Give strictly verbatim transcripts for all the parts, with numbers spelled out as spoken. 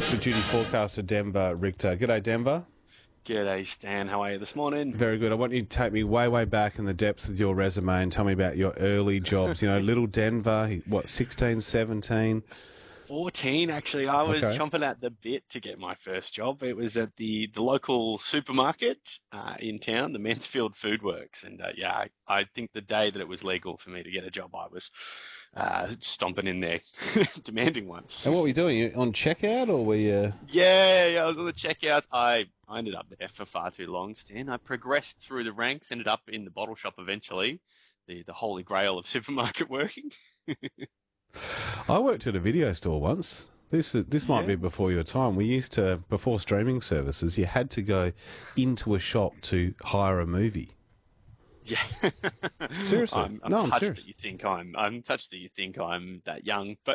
It's the duty forecaster, Denver Richter. G'day, Denver. G'day, Stan. How are you this morning? Very good. I want you to take me way, way back in the depths of your resume and tell me about your early jobs. You know, little Denver, what, sixteen, seventeen? fourteen, actually. I was Okay. chomping at the bit to get my first job. It was at the, the local supermarket uh, in town, the Mansfield Food Works. And uh, yeah, I, I think the day that it was legal for me to get a job, I was uh, stomping in there, demanding one. And what were you doing? You on checkout or were you... Yeah, yeah, I was on the checkouts. I, I ended up there for far too long, Stan. I progressed through the ranks, ended up in the bottle shop eventually, the, the holy grail of supermarket working. I worked at a video store once. This is, this might Yeah. be before your time. We used to, before streaming services, you had to go into a shop to hire a movie. Yeah. Seriously. I'm, I'm No, I'm touched serious. that you think I'm I'm touched that you think I'm that young, but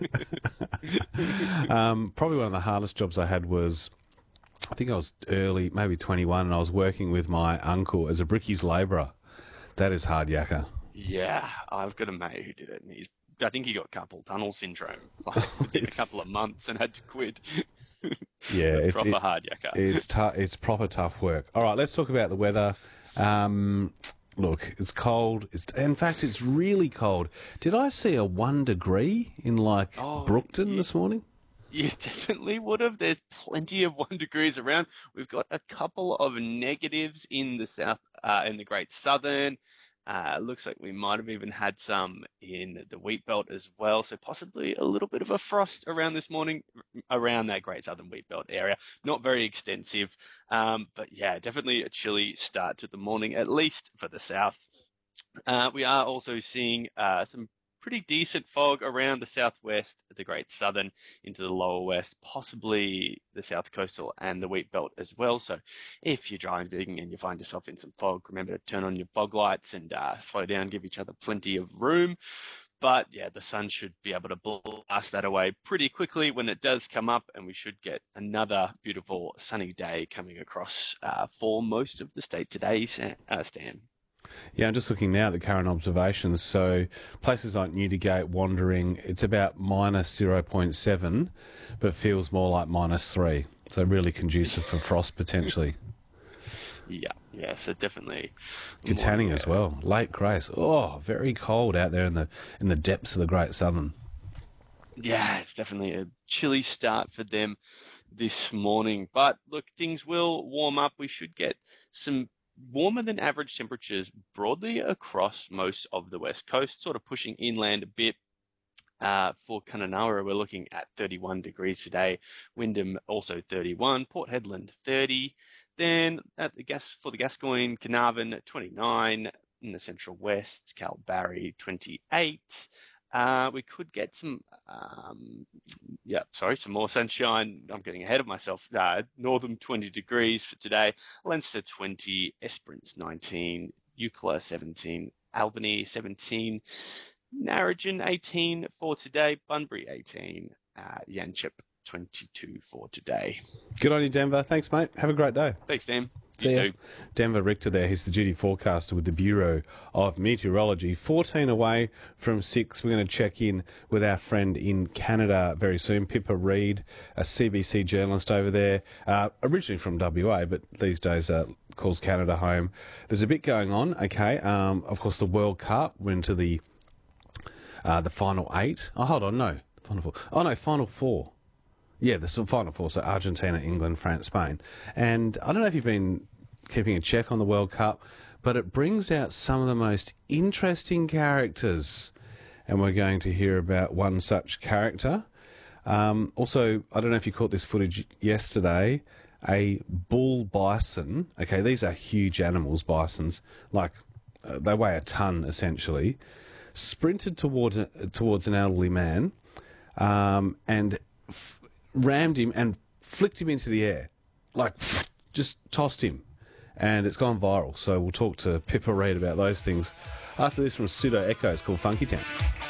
Um, probably one of the hardest jobs I had was, I think I was early, maybe twenty-one, and I was working with my uncle as a brickies labourer. That is hard yakka. yeah, I've got a mate who did it, and he's I think he got carpal tunnel syndrome like, within a It's- couple of months and had to quit. Yeah, it's Proper it- hard yakka. It's tou- it's proper tough work. All right, let's talk about the weather. Um, look, it's cold. It's in fact, it's really cold. Did I see a one degree in like Oh, Brookton yeah. this morning? You definitely would have. There's plenty of one degrees around. We've got a couple of negatives in the south, uh, in the Great Southern. Uh, looks like we might have even had some in the wheat belt as well. So possibly a little bit of a frost around this morning, around that Great Southern wheat belt area. Not very extensive, um, but yeah, definitely a chilly start to the morning, at least for the south. Uh, we are also seeing uh, some pretty decent fog around the southwest, the Great Southern, into the lower west, possibly the south coastal and the wheat belt as well. So if you're driving and you find yourself in some fog, remember to turn on your fog lights and uh, slow down, give each other plenty of room. But yeah, the sun should be able to blast that away pretty quickly when it does come up, and we should get another beautiful sunny day coming across uh, for most of the state today, Stan. Uh, Stan. Yeah, I'm just looking now at the current observations. So places like Newdigate, Wandering, it's about minus zero point seven, but feels more like minus three. So really conducive for frost potentially. Yeah, yeah, so definitely. Katanning more, as uh, well. Lake Grace. Oh, very cold out there in the in the depths of the Great Southern. Yeah, it's definitely a chilly start for them this morning. But look, things will warm up. We should get some warmer than average temperatures broadly across most of the west coast, sort of pushing inland a bit. Uh, for Kununurra, we're looking at thirty-one degrees today. Wyndham also thirty-one. Port Hedland thirty. Then at the gas for the Gascoyne, Carnarvon twenty-nine. In the central west, Kalbarri twenty-eight. Uh, we could get some, um, yeah, sorry, some more sunshine. I'm getting ahead of myself. Uh, Northam twenty degrees for today. Leinster twenty. Esperance nineteen. Eucla seventeen. Albany seventeen. Narrogin eighteen for today. Bunbury eighteen. Uh, Yanchep twenty-two for today. Good on you, Denver. Thanks, mate. Have a great day. Thanks, Dan. See You ya. too. Denver Richter there. He's the duty forecaster with the Bureau of Meteorology. fourteen away from six. We're going to check in with our friend in Canada very soon, Pippa Reid, a C B C journalist over there, uh, originally from W A, but these days uh, calls Canada home. There's a bit going on, okay. Um, of course, the World Cup. We're into the uh, the final eight. Oh, hold on, no. Final four. Oh, no, final four. Yeah, the final four, so Argentina, England, France, Spain. And I don't know if you've been keeping a check on the World Cup, but it brings out some of the most interesting characters. And we're going to hear about one such character. Um, also, I don't know if you caught this footage yesterday, a bull bison. Okay, these are huge animals, bisons, like uh, they weigh a ton essentially, sprinted towards, towards an elderly man um, and... F- rammed him and flicked him into the air, like just tossed him, and it's gone viral. So we'll talk to Pippa Reid about those things after this from Pseudo Echoes called Funky Town.